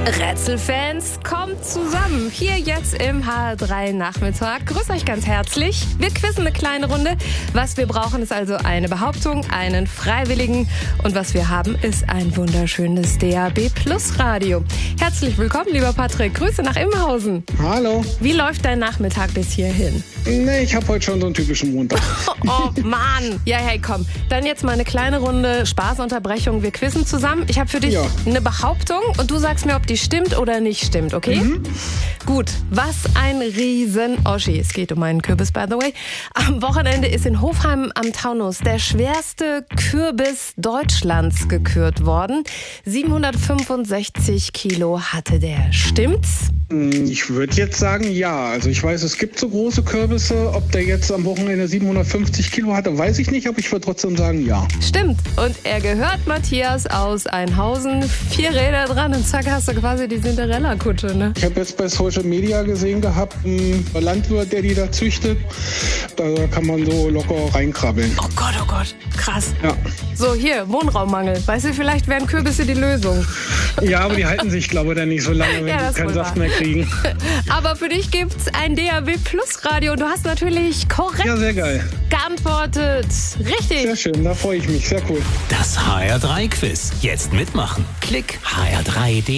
Rätselfans, kommt zusammen. Hier jetzt im HR3 Nachmittag. Grüß euch ganz herzlich. Wir quizzen eine kleine Runde. Was wir brauchen, ist also eine Behauptung, einen Freiwilligen. Und was wir haben, ist ein wunderschönes DAB Plus Radio. Herzlich willkommen, lieber Patrick. Grüße nach Immenhausen. Hallo. Wie läuft dein Nachmittag bis hierhin? Nee, ich habe heute schon so einen typischen Montag. Oh Mann. Ja, hey, komm. Dann jetzt mal eine kleine Runde Spaßunterbrechung. Wir quizzen zusammen. Ich habe für dich eine Behauptung und du sagst mir, ob die stimmt oder nicht stimmt, okay? Gut. Was ein Riesen-Oschi. Es geht um einen Kürbis, by the way. Am Wochenende ist in Hofheim am Taunus der schwerste Kürbis Deutschlands gekürt worden. 765 Kilo hatte der. Stimmt's? Ich würde jetzt sagen, ja. Also ich weiß, es gibt so große Kürbisse. Ob der jetzt am Wochenende 750 Kilo hatte, weiß ich nicht. Aber ich würde trotzdem sagen, ja. Stimmt. Und er gehört Matthias aus Einhausen. 4 Räder dran und zack, hast du quasi die Cinderella-Kutsche, ne? Ich habe jetzt bei Social Media gesehen gehabt, ein Landwirt, der die da züchtet. Da kann man so locker reinkrabbeln. Oh Gott, krass. Ja. So, hier, Wohnraummangel. Weißt du, vielleicht wären Kürbisse die Lösung. Ja, aber die halten sich, glaube ich, dann nicht so lange, wenn Ja, die keinen Saft mehr kriegen. Aber für dich gibt's ein DAB Plus Radio und du hast natürlich korrekt Ja, sehr geil. geantwortet. Richtig. Sehr schön, da freue ich mich. Sehr cool. Das HR3 Quiz. Jetzt mitmachen. Klick hr3.de.